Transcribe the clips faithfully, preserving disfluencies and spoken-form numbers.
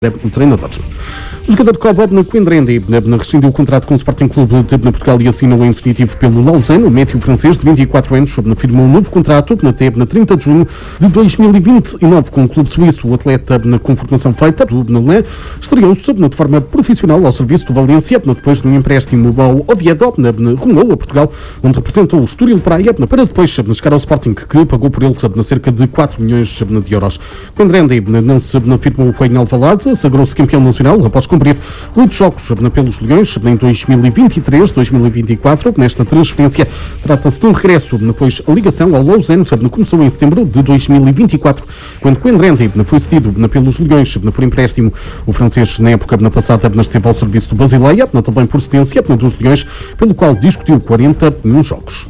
o treinador. O jogador Cobb Coendrandi rescindiu o contrato com o Sporting Clube de Portugal e assinou em definitivo pelo Lausanne. O médio francês de vinte e quatro anos firmou um novo contrato até trinta de junho de dois mil e vinte e nove com o clube suíço. O atleta, com formação feita do Benelém, estreou-se de forma profissional ao serviço do Valência, depois de um empréstimo ao Oviedo, rumou a Portugal, onde representou o Estoril Praia, para depois chegar ao Sporting, que pagou por ele cerca de quatro milhões de euros. Coendrandi não se firmou em Alvalade, sagrou-se campeão nacional após cumprir oito jogos pelos Leões em dois mil e vinte e três dois mil e vinte e quatro. Nesta transferência trata-se de um regresso, pois a ligação ao Lausanne começou em setembro de dois mil e vinte e quatro, quando Coendrandi foi cedido pelos Leões por empréstimo. O francês, na época passada, esteve ao serviço do Basileia, também por cedência dos Leões, pelo qual discutiu quarenta e um jogos.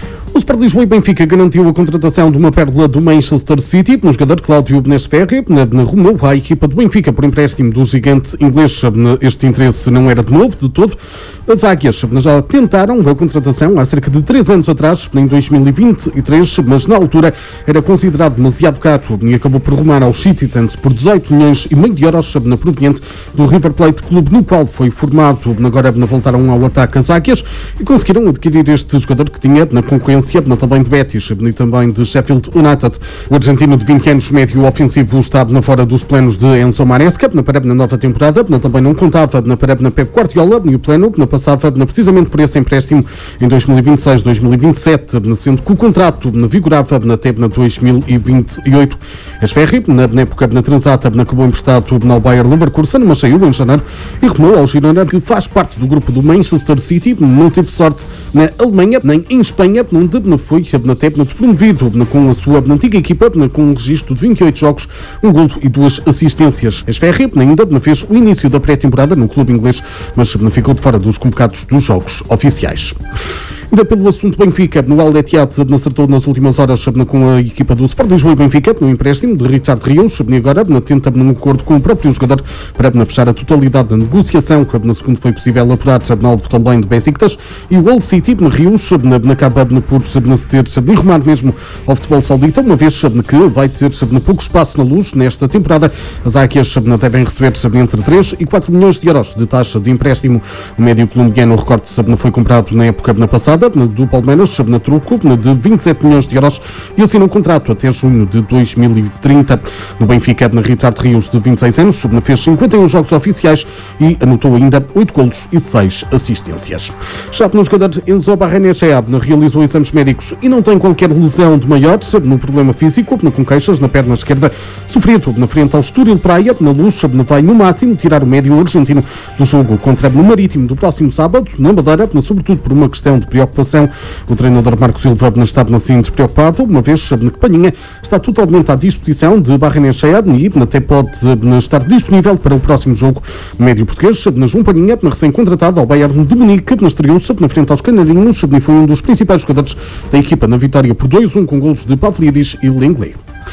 O Sport Lisboa e Benfica garantiu a contratação de uma pérola do Manchester City, no jogador Cláudio Benesferri, rumou à equipa do Benfica por empréstimo do gigante inglês. Este interesse não era de novo, de todo. As Águias já tentaram a contratação há cerca de três anos atrás, em dois mil e vinte e três, mas na altura era considerado demasiado caro e acabou por rumar aos Citizens por dezoito milhões e meio de euros, proveniente do River Plate Clube, no qual foi formado. Agora voltaram ao ataque as Águias e conseguiram adquirir este jogador que tinha na concorrência também de Betis e também de Sheffield United. O argentino de vinte anos, médio ofensivo, está na fora dos planos de Enzo Maresca para na nova temporada. Também não contava na para na Pep Guardiola e o plano passava precisamente por esse empréstimo em dois mil e vinte e seis dois mil e vinte e sete, sendo que o contrato vigorava até dois mil e vinte e oito. Esferri, na época na transata, acabou emprestado ao Bayer Leverkusen, mas saiu em janeiro e rumou ao Girona, que faz parte do grupo do Manchester City. Não teve sorte na Alemanha nem em Espanha, onde foi até despromovido com a sua antiga equipa, com um registro de vinte e oito jogos, um golo e duas assistências. Esferri ainda fez o início da pré-temporada no clube inglês, mas ficou de fora dos convocados dos jogos oficiais. Ainda pelo assunto Benfica, no Al Ittihad acertou nas últimas horas com a equipa do Sport Lisboa e Benfica no empréstimo de Richard Rios, e agora tenta num acordo com o próprio jogador para fechar a totalidade da negociação, que na segunda foi possível apurar na alvo também de Besiktas, e o Old City, Rios, acaba por ter enrumar mesmo ao futebol saudita, uma vez que vai ter pouco espaço na luz nesta temporada. As Águias devem receber entre três e quatro milhões de euros de taxa de empréstimo. O médio colombiano, recorte, foi comprado na época passada do Palmeiras, na truco de vinte e sete milhões de euros, e assina um contrato até junho de dois mil e trinta. No Benfica, Richard Rios, de vinte e seis anos, fez cinquenta e um jogos oficiais e anotou ainda oito golos e seis assistências. Já no jogador Enzo Barrenechea realizou exames médicos e não tem qualquer lesão de maior no problema físico, com queixas na perna esquerda, sofrido na frente ao Estoril Praia. Na Luz vai no máximo tirar o médio argentino do jogo contra o Marítimo do próximo sábado, na Madeira, sobretudo por uma questão de preocupação. O treinador Marco Silva está assim despreocupado, uma vez que Palhinha está totalmente à disposição de Barrenechea e até pode estar disponível para o próximo jogo. O médio português, João Palhinha, recém-contratado ao Bayern de Munique, estreou-se na frente aos canarinhos e foi um dos principais jogadores da equipa na vitória por dois a um com golos de Pavlidis e Lenglet.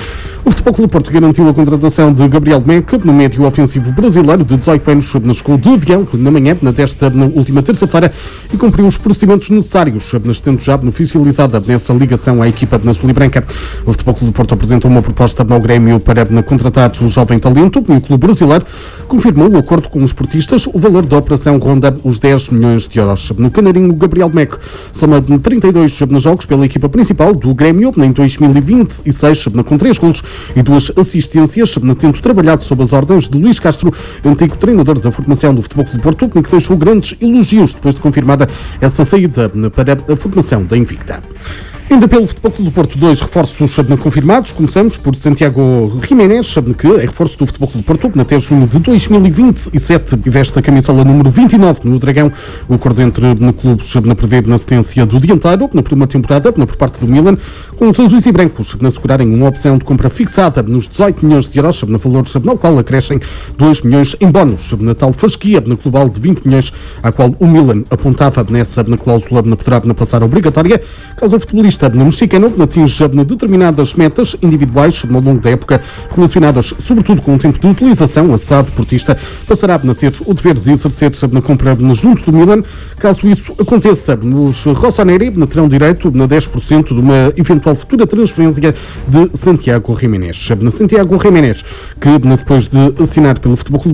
O Futebol Clube do Porto garantiu a contratação de Gabriel Meque, no médio ofensivo brasileiro de dezoito anos, chegou de avião na manhã desta na última terça-feira e cumpriu os procedimentos necessários, estando já oficializada nessa ligação à equipa na Sul e Branca. O Futebol Clube do Porto apresentou uma proposta ao Grêmio para contratar o jovem talento e o clube brasileiro confirmou o acordo com os portistas. O valor da operação ronda os dez milhões de euros. No canarinho, Gabriel Meque soma trinta e dois jogos pela equipa principal do Grêmio em dois mil e vinte e seis, com três golos e duas assistências, tendo trabalhado sob as ordens de Luís Castro, antigo treinador da formação do Futebol Clube do Porto, que deixou grandes elogios depois de confirmada essa saída para a formação da Invicta. Ainda pelo Futebol Clube do Porto, dois reforços confirmados. Começamos por Santiago Jiménez, que é reforço do Futebol Clube do Porto até junho de dois mil e vinte e sete e veste a camisola número vinte e nove no Dragão. O acordo entre clubes prevê na assistência do dianteiro por uma temporada por parte do Milan, com os azuis e brancos assegurarem uma opção de compra fixada nos dezoito milhões de euros, na valor no qual acrescem dois milhões em bónus, na tal fasquia na global de vinte milhões, à qual o Milan apontava nessa na cláusula poderá passar obrigatória, caso o futebolista centrocampista mexicano atinge determinadas metas individuais ao longo da época, relacionadas sobretudo com o tempo de utilização. A S A D Portista passará a ter o dever de exercer na compra junto do Milan. Caso isso aconteça, os rossoneri terão direito a dez por cento de uma eventual futura transferência de Santiago Jiménez. Santiago Jiménez, que depois de assinar pelo Futebol Clube